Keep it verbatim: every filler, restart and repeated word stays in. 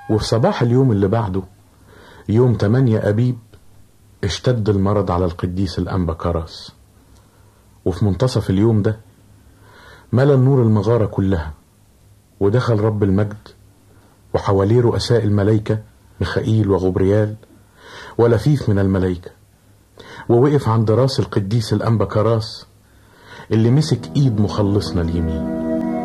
وفي صباح اليوم اللي بعده، يوم تمانية أبيب، اشتد المرض على القديس الأنبا كراس. وفي منتصف اليوم ده ملا النور المغارة كلها، ودخل رب المجد وحواليه رؤساء الملائكة ميخائيل وغبريال ولفيف من الملائكة، ووقف عند راس القديس الأنبا كراس اللي مسك ايد مخلصنا اليمين.